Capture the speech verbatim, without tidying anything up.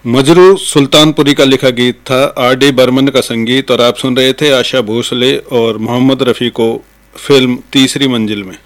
मजरू सुल्तानपुरी का लिखा गीत था, आर डी बर्मन का संगीत, और आप सुन रहे थे आशा भोसले और मोहम्मद रफ़ी को फिल्म तीसरी मंजिल में।